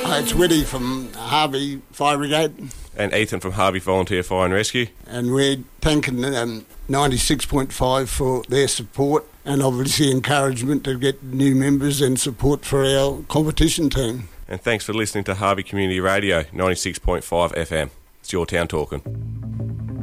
It's Whitty from Harvey Fire Brigade. And Ethan from Harvey Volunteer Fire and Rescue. And we're thanking 96.5 for their support and obviously encouragement to get new members and support for our competition team. And thanks for listening to Harvey Community Radio, 96.5 FM. It's your town talking.